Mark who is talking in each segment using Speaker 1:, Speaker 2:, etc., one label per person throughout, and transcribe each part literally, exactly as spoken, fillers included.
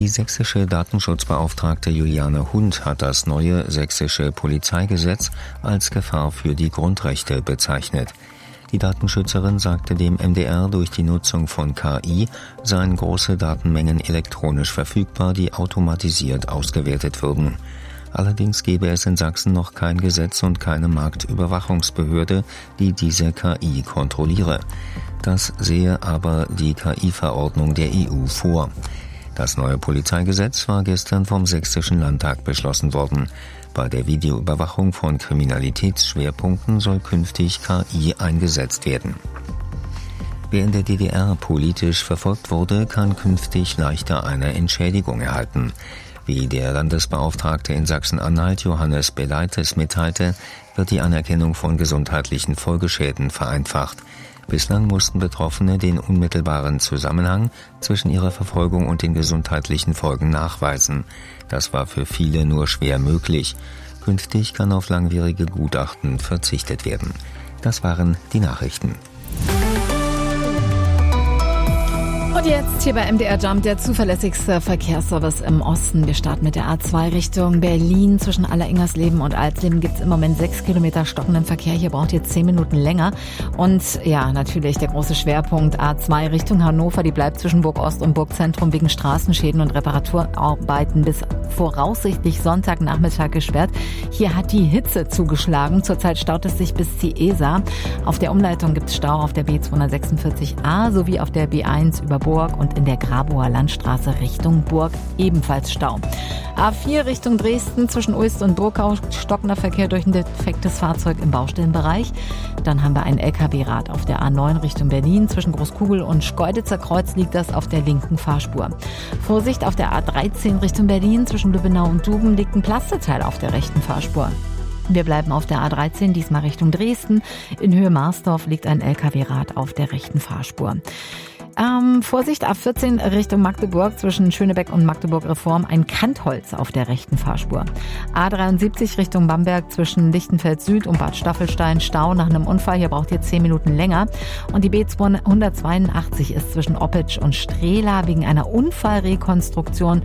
Speaker 1: sächsische Datenschutzbeauftragte Juliane Hund hat das neue sächsische Polizeigesetz als Gefahr für die Grundrechte bezeichnet. Die Datenschützerin sagte dem M D R, durch die Nutzung von K I seien große Datenmengen elektronisch verfügbar, die automatisiert ausgewertet würden. Allerdings gebe es in Sachsen noch kein Gesetz und keine Marktüberwachungsbehörde, die diese K I kontrolliere. Das sehe aber die K I-Verordnung der E U vor. Das neue Polizeigesetz war gestern vom Sächsischen Landtag beschlossen worden. Bei der Videoüberwachung von Kriminalitätsschwerpunkten soll künftig K I eingesetzt werden. Wer in der D D R politisch verfolgt wurde, kann künftig leichter eine Entschädigung erhalten. Wie der Landesbeauftragte in Sachsen-Anhalt Johannes Beleites mitteilte, wird die Anerkennung von gesundheitlichen Folgeschäden vereinfacht. Bislang mussten Betroffene den unmittelbaren Zusammenhang zwischen ihrer Verfolgung und den gesundheitlichen Folgen nachweisen. Das war für viele nur schwer möglich. Künftig kann auf langwierige Gutachten verzichtet werden. Das waren die Nachrichten.
Speaker 2: Und jetzt hier bei M D R Jump, der zuverlässigste Verkehrsservice im Osten. Wir starten mit der A zwei Richtung Berlin. Zwischen Alleringmersleben und Alsleben gibt es im Moment sechs Kilometer stockenden Verkehr. Hier braucht ihr zehn Minuten länger. Und ja, natürlich der große Schwerpunkt A zwei Richtung Hannover. Die bleibt zwischen Burg Ost und Burgzentrum wegen Straßenschäden und Reparaturarbeiten bis voraussichtlich Sonntagnachmittag gesperrt. Hier hat die Hitze zugeschlagen. Zurzeit staut es sich bis Ciesa. Auf der Umleitung gibt es Stau auf der B zweihundertsechsundvierzig a sowie auf der B eins über Burg und in der Grabower Landstraße Richtung Burg ebenfalls Stau. A vier Richtung Dresden zwischen Uist und Burgau stockender Verkehr durch ein defektes Fahrzeug im Baustellenbereich. Dann haben wir ein L K W-Rad auf der A neun Richtung Berlin. Zwischen Großkugel und Schkeuditzer Kreuz liegt das auf der linken Fahrspur. Vorsicht auf der A dreizehn Richtung Berlin. Zwischen Lübbenau und Duben liegt ein Plastikteil auf der rechten Fahrspur. Wir bleiben auf der A dreizehn, diesmal Richtung Dresden. In Höhe Marsdorf liegt ein L K W-Rad auf der rechten Fahrspur. Ähm, Vorsicht, A vierzehn Richtung Magdeburg, zwischen Schönebeck und Magdeburg Reform, ein Kantholz auf der rechten Fahrspur. A dreiundsiebzig Richtung Bamberg, zwischen Lichtenfeld Süd und Bad Staffelstein, Stau nach einem Unfall, hier braucht ihr zehn Minuten länger. Und die B zweihundertzweiundachtzig ist zwischen Oppitsch und Strehla wegen einer Unfallrekonstruktion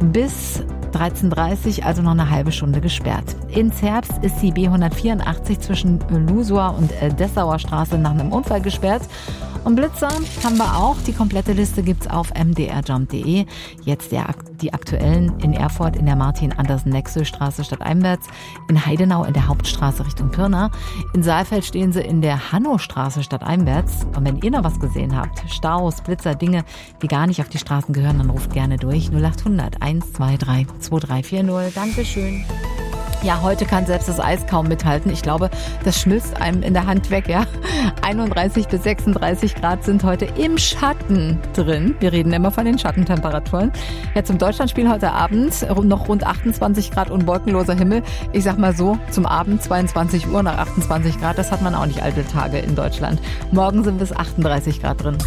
Speaker 2: bis dreizehn Uhr dreißig, also noch eine halbe Stunde gesperrt. In Zerbst ist die B hundertvierundachtzig zwischen Lusor und Dessauer Straße nach einem Unfall gesperrt. Und Blitzer haben wir auch. Die komplette Liste gibt's auf m d r jump punkt d e. Jetzt der, die aktuellen in Erfurt in der Martin-Andersen-Nexö-Straße stadteinwärts, in Heidenau in der Hauptstraße Richtung Pirna. In Saalfeld stehen sie in der Hannostraße stadteinwärts. Und wenn ihr noch was gesehen habt, Staus, Blitzer, Dinge, die gar nicht auf die Straßen gehören, dann ruft gerne durch null achthundert eins zwei drei zwei drei vier null. Dankeschön. Ja, heute kann selbst das Eis kaum mithalten. Ich glaube, das schmilzt einem in der Hand weg, ja. einunddreißig bis sechsunddreißig Grad sind heute im Schatten drin. Wir reden immer von den Schattentemperaturen. Ja, zum Deutschlandspiel heute Abend noch rund achtundzwanzig Grad und wolkenloser Himmel. Ich sag mal so, zum Abend zweiundzwanzig Uhr nach achtundzwanzig Grad. Das hat man auch nicht alle Tage in Deutschland. Morgen sind bis achtunddreißig Grad drin.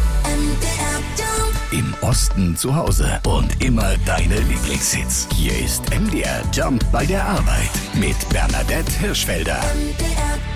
Speaker 3: Im Osten zu Hause und immer deine Lieblingshits. Hier ist M D R Jump bei der Arbeit mit Bernadette Hirschfelder. M D R